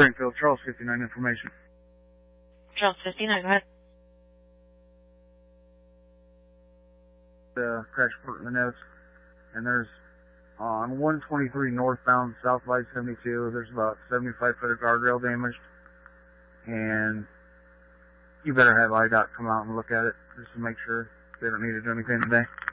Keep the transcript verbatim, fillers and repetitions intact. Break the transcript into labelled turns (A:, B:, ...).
A: Springfield, Charles fifty-nine information.
B: Charles fifty-nine, go ahead.
A: The crash report in the notes, and there's uh, on one twenty-three northbound south of I seventy-two, there's about seventy-five foot of guardrail damaged, and you better have I D O T come out and look at it just to make sure they don't need to do anything today.